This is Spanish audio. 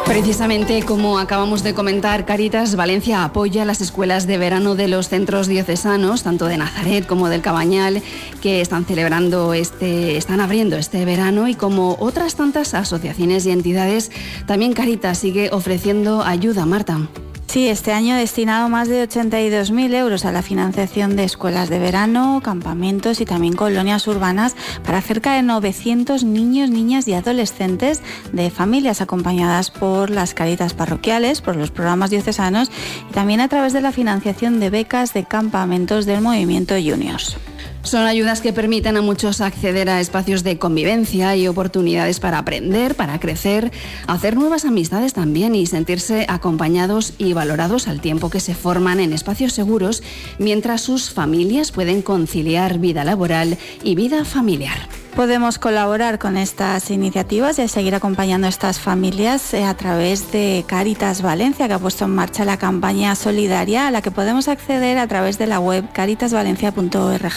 Precisamente, como acabamos de comentar, Cáritas Valencia apoya las escuelas de verano de los centros diocesanos, tanto de Nazaret como del Cabañal, que están abriendo este verano, y como otras tantas asociaciones y entidades, también Cáritas sigue ofreciendo ayuda. Marta. Sí, este año ha destinado más de 82.000 euros a la financiación de escuelas de verano, campamentos y también colonias urbanas para cerca de 900 niños, niñas y adolescentes de familias acompañadas por las Cáritas parroquiales, por los programas diocesanos y también a través de la financiación de becas de campamentos del movimiento Juniors. Son ayudas que permiten a muchos acceder a espacios de convivencia y oportunidades para aprender, para crecer, hacer nuevas amistades también y sentirse acompañados y valorados al tiempo que se forman en espacios seguros, mientras sus familias pueden conciliar vida laboral y vida familiar. Podemos colaborar con estas iniciativas y seguir acompañando a estas familias a través de Cáritas Valencia, que ha puesto en marcha la campaña solidaria a la que podemos acceder a través de la web caritasvalencia.org.